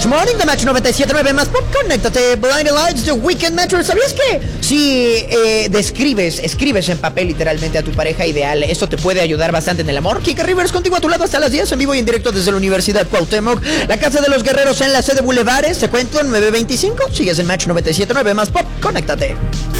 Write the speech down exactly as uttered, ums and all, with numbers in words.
Match Morning de Match noventa y siete punto nueve más pop. Conéctate. Blinding Lights de Weekend Metro. ¿Sabías que si eh, describes, escribes en papel literalmente a tu pareja ideal, eso te puede ayudar bastante en el amor? Kika Rivers contigo a tu lado hasta las diez, en vivo y en directo desde la Universidad Cuauhtémoc, la Casa de los Guerreros en la sede Bulevares. Te cuento nueve veinticinco. Sigues en Match noventa y siete punto nueve más pop. Conéctate.